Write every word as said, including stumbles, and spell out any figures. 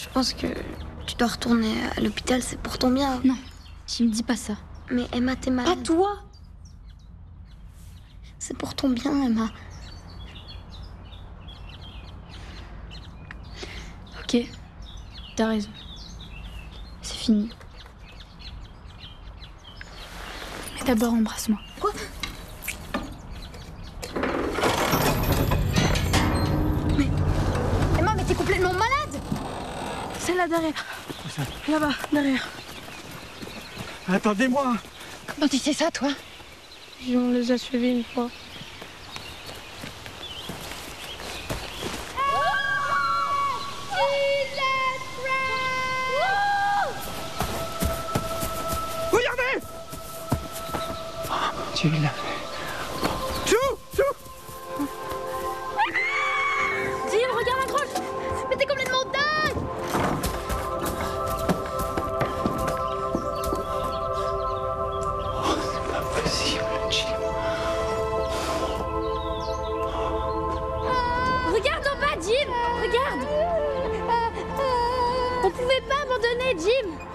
Je pense que tu dois retourner à l'hôpital, c'est pour ton bien. Non, Jim, dis pas ça. Mais Emma, t'es malade. Pas toi. C'est pour ton bien, Emma. Ok, t'as raison. C'est fini. Mais d'abord, embrasse-moi. Quoi? Mais... Emma, mais t'es complètement malade! C'est là derrière. Là-bas, derrière. Attendez-moi! Comment tu sais ça, toi? On les a suivis une fois. Regardez! Tu l'as. Chou! Chou! Jim, regarde à droite! Mais t'es complètement dingue! C'est pas possible, Jim. Regarde en bas, Jim! Regarde! On pouvait pas abandonner, Jim!